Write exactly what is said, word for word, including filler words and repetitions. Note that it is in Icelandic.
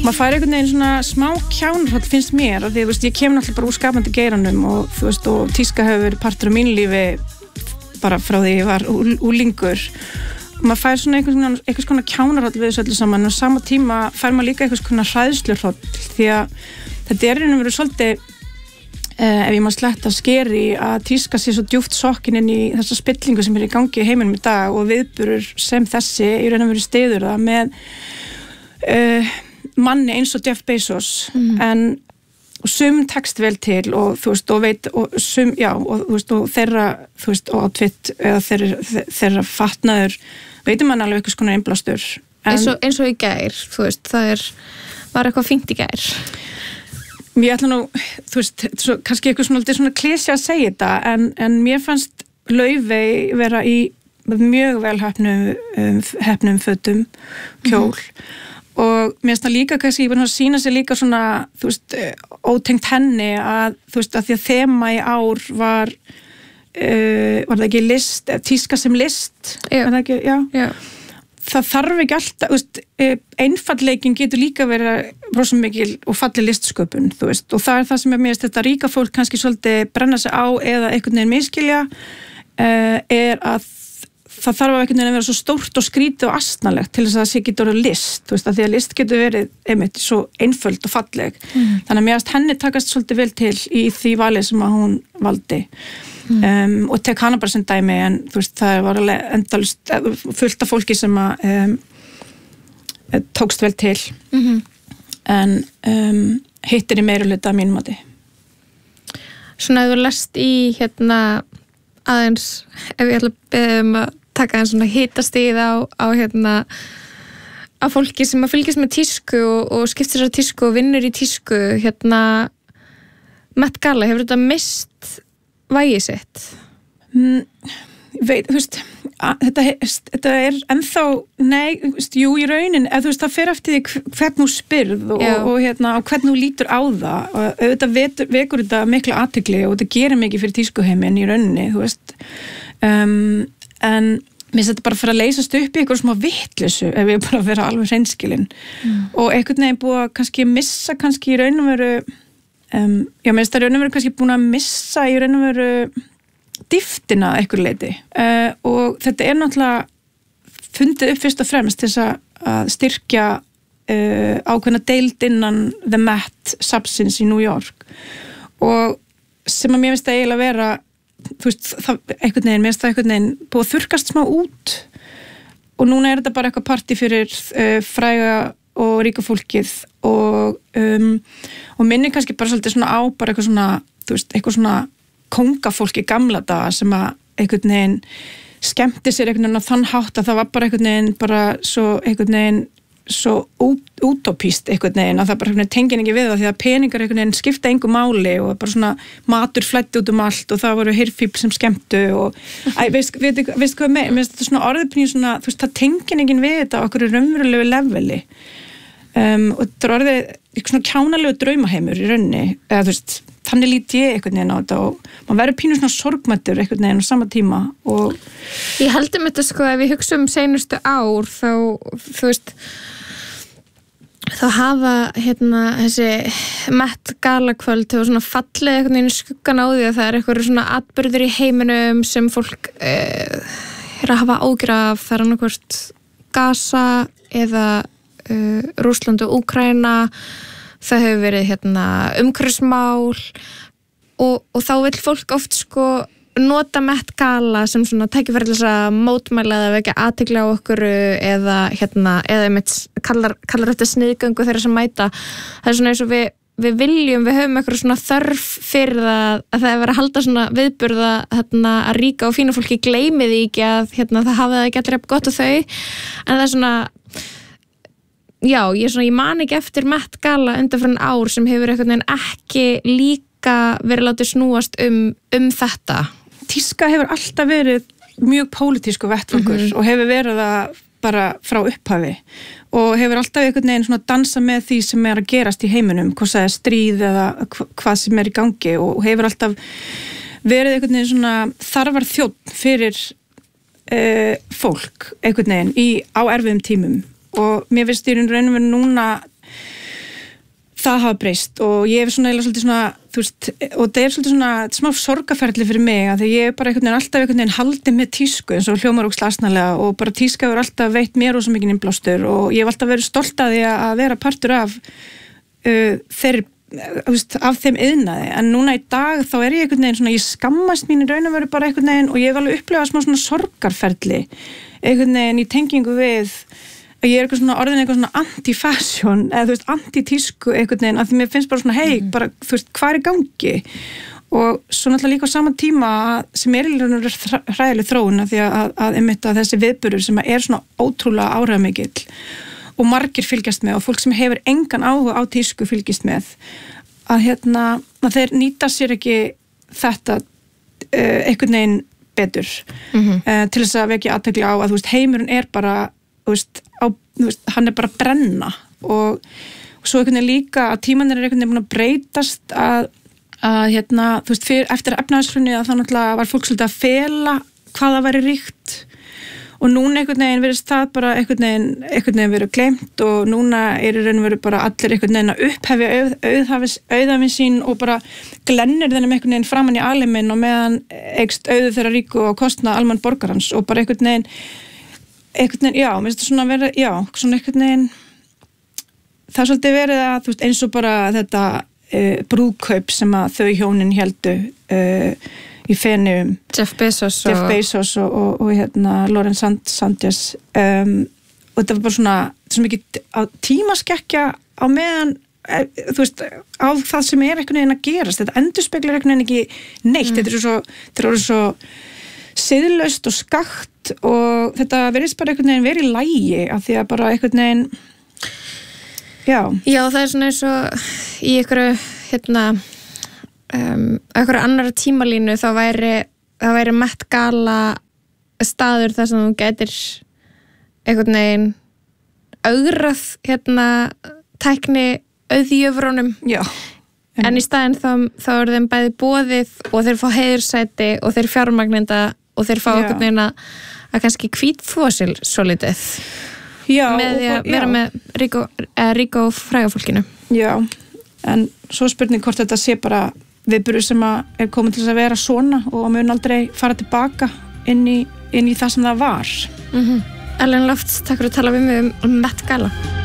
maður fær einhvern veginn svona smá kjánarhald finnst mér, af því þú veist, ég kem náttúrulega bara úr skapandi geiranum og þú veist, og tíska hefur verið partur af mínu lífi bara frá því ég var úlingur. Maður fær svona einhvers, einhvers konar kjánarhald við þessu öllu saman og á sama tíma fær maður líka einhvers konar hræðslurhald því að þetta er einhvern veginn svolítið eh, ef ég maður sletta skeri að tíska sér svo djúpt sokkin inn í þessa spillingu sem er í gangi í heiminum í dag og viðburur sem þessi í raun og veru styður það með eh, manni eins og Jeff Bezos mm. en og sum tekst vel til og þú veist og veit og sum já og þú veist og þeirra þú veist og outfit eða þeirra þeirra fatnaður veitum man alveg eitthvað svona innblástur eins og eins og í gær þú veist það er var eitthvað fínt í gær. Ég ætla nú þú veist svo kannski eitthvað svona svona klísja að segja þetta en en mér fannst Laufey vera í mjög vel heppnum um, heppnum fötum kjól mm. og mér finnst það líka kannski ég búin að sína sig líka svona þú veist ótengt henni að þú veist að því að þema í ár var uh, var það ekki list tíska sem list já. Það ekki, já. Já. Það þarf ekki alltaf þú veist einfallleikin getur líka verið rosa mikil og falleg listsköpun þú veist og það er það sem er mér finnst þetta ríka fólk kannski svolítið brenna sig á eða einhvern veginn miskilja uh, er að það þarf að einhvern veginn að vera svo stórt og skrítið og astnalegt til þess að það sé getur orðið list, þú veist, að því að list getur verið einmitt svo einföld og falleg. Mm. Þannig að mér finnst henni takast svolítið vel til í því valið sem að hún valdi. Mm. Um, og tek hana bara sem dæmi en þú veist, það var alveg endalust fullt af fólki sem að um, tókst vel til. Mm-hmm. En um, hittir í meirihluta að mínum mati. Svona ef þú lest í hérna aðeins, ef ég ætla að beða um að taka einn svona hitastíð á, á hérna á fólki sem að fylgjast með tísku og, og skiptir sér tísku og vinnur í tísku hérna Met Gala, hefur þetta mist vægi sitt? Mm, veit, þú veist að, þetta, þetta er ennþá nei, þú veist, jú í raunin eða þú veist, það fer eftir því hvern þú spyrð og, og, og hérna, og hvern þú lítur á það og auðvitað vetur, vekur þetta mikla athygli og þetta gerir mikið fyrir tískuheimin í rauninni, þú veist um, en mér finnst þetta bara fyrir að leysast upp í eitthvað smá vitleysu ef ég bara vera alveg hreinskilin mm. og einhvern veginn búið að kannski missa kannski í raun og veru um, já, mér finnst það í raun og veru kannski búin að missa í raun og veru dýftina eitthvað leiti uh, og þetta er náttúrulega fundið upp fyrst og fremst til þess að styrkja uh, ákveðna deild innan The Met Substance í New York og sem að mér finnst það eiginlega vera þú veist, það, einhvern veginn, mér finnst það einhvern veginn búið að þurrkast smá út og núna er þetta bara eitthvað partí fyrir uh, fræga og ríka fólkið og, um, og minni kannski bara svolítið svona á bara eitthvað svona, þú veist, eitthvað svona kóngafólki gamla daga sem að einhvern veginn skemmti sér einhvern veginn á þann hátt að það var bara einhvern veginn bara svo einhvern veginn svo útópíst einhvern veginn að það bara tengin ekki við það því að peningar einhvern veginn skipta engu máli og bara svona matur flæddi út um allt og það voru hirðfífl sem skemmtu og æ, veist, veist, veist hvað með, mér finnst þetta svona orðipnýr svona, þú veist, það tengin enginn við þetta okkur er raunverulegu leveli um, og þetta er orðið eitthvað svona kjánalegu draumaheimur í rauninni eða þú veist, þannig lít ég einhvern veginn á þetta og maður verður pínu svona sorgmættur einhvern veginn á sama tíma og ég held um þetta sko ef við hugsa um seinustu ár þá, þú veist þá hafa hérna þessi Met Gala kvöld hefur svona fallið einhvern veginn skuggan á því að það er eitthvað svona atburður í heiminum sem fólk eh, er að hafa ágjur af það er annarkvort Gaza eða eh, Rússland og Úkraína það hefur verið hérna umhverfismál og, og þá vill fólk oft sko nota Met Gala sem svona tækifæri til þess að mótmæla eða vekja athygli á okkur eða hérna, eða einmitt kallar, kallar þetta sniðgöngu þeirra sem mæta það er svona eins og við, við viljum við höfum eitthvað svona þörf fyrir það að það er verið að halda svona viðburða hérna, að ríka og fína fólki gleymi því ekki að hérna, það hafi það ekki allir jafn gott á þau en það er svona já, ég, svona, ég man ekki eftir Met Gala undanfarandi ár sem hefur einhvern veginn ekki líka verið látið snúast um, um þetta tíska hefur alltaf verið mjög pólitísku vettvangur mm-hmm. og hefur verið það bara frá upphafi og hefur alltaf einhvern veginn svona dansa með því sem er að gerast í heiminum, hvað það er stríð eða hvað sem er í gangi og hefur alltaf verið einhvern veginn svona þarfar þjónn fyrir uh, fólk einhvern veginn í, á erfiðum tímum og mér finnst í raun og veru núna það hafa breyst og ég er svona, svolítið svona, þú veist, og það er svolítið svona smá sorgaferli fyrir mig, að því ég er bara einhvern veginn alltaf einhvern veginn haldið með tísku eins og hljómar og slasnalega og bara tíska hefur alltaf veitt mér og svo mikið innblástur og ég hef alltaf verið stolt að því að vera partur af uh, þeirri, þú veist, af þeim iðnaði, en núna í dag þá er ég einhvern veginn svona, ég skammast mín í raun og veru bara einhvern veginn og ég hef alveg upplifað smá svona sorgarferli einhvern veginn í tengingu við að ég er eitthvað svona orðin eitthvað svona anti-fashion eða þú veist, anti-tísku einhvern veginn, að því mér finnst bara svona, hei, bara, þú veist, hvað er í gangi? Og svo náttúrulega líka á sama tíma sem er í raun hræðileg þróun að því að, að einmitt að þessi viðburður sem er svona ótrúlega áhrifamikill og margir fylgjast með og fólk sem hefur engan áhuga á tísku fylgjast með, að hérna, að þeir nýta sér ekki þetta uh, einhvern veginn betur mm-hmm. uh, til þess að vekja athygli á að, þú veist, heimurinn er bara Þú veist, á, þú veist, hann er bara að brenna og, og svo einhvern veginn líka að tímanir er einhvern veginn búin að breytast að, að hérna, þú veist, fyrir, eftir efnahagshrunið að þá náttúrulega var fólk svolítið að fela hvað það væri ríkt og núna einhvern veginn verðist það bara einhvern veginn, einhvern veginn verið gleymt og núna er í raun og veru bara allir einhvern veginn að upphefja auð, auðhafin sín og bara glennir þennum einhvern veginn framan í alheiminn og meðan eykst auðu þeirra ríku og kostna almann borgarans og bara einhvern veginn einhvern veginn, já, mér finnst það svona verið, já, svona einhvern veginn það er svolítið verið að, þú veist, eins og bara þetta uh, brúðkaup sem að þau hjónin héldu uh, í Feneyjum Jeff Bezos Jeff og, Bezos og, og, og hérna Lauren Sand, Sanchez um, og þetta var bara svona, svona mikið á tímaskekkja á meðan þú veist, á það sem er einhvern veginn að gerast, þetta endurspeglar einhvern veginn ekki neitt, mm. þetta er svo, þetta er svo siðlaust og skakt og þetta verðist bara einhvern veginn verið í lægi af því að bara einhvern veginn já. Já, það er svona eins og í einhverju hérna um, einhverju annara tímalínu þá væri það væri Met Gala staður þar sem þú getur einhvern veginn augrað hérna tækni auðjöfrónum já. En, en í staðinn þá, þá er þeim bæði boðið og þeir fá heiðursæti og þeir fjármagnenda og þeir fá okkur neina að kannski hvítþvosil svo litið með því að vera með ríka og, ríka og fræga fólkinu. Já, en svo spurning hvort þetta sé bara viðburður sem að er komin til þess að vera svona og mun aldrei fara tilbaka inn í, inn í það sem það var. Mm-hmm. Ellen Lofts, takk fyrir að tala við mig um Met Gala.